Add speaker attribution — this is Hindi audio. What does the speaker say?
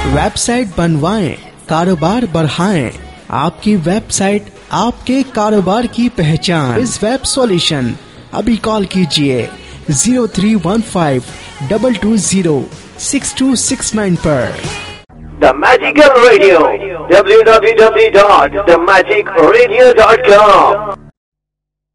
Speaker 1: वेबसाइट बनवाएं, कारोबार बढ़ाएं। आपकी वेबसाइट आपके कारोबार की पहचान। इस वेब सॉल्यूशन अभी कॉल कीजिए 0315-220-6269 पर।
Speaker 2: The Magical Radio, www.themagicradio.com